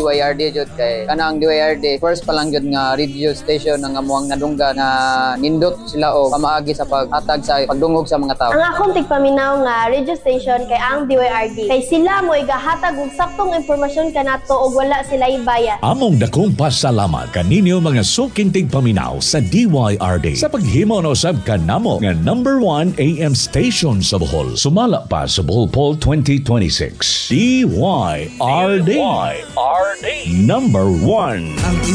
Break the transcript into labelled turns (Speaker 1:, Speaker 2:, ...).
Speaker 1: DYRD jud kay kana ang DYRD first pa lang jud nga radio station nga amuang nadungga na nindot sila og pamaagi sa paghatag sa pagdungog sa mga tao.
Speaker 2: Ang akong tigpaminaw nga radio station kay ang DYRD kay sila mo igahatag og saktong impormasyon kanato og wala sila ibayad.
Speaker 3: Among dakong pasalamat kaninyo mga suking tigpaminaw sa DYRD sa paghimo na usab kanamo nga number 1 AM station sa Bohol. Sumala pa sa Bohol Poll 2026. DYRD. Number 1.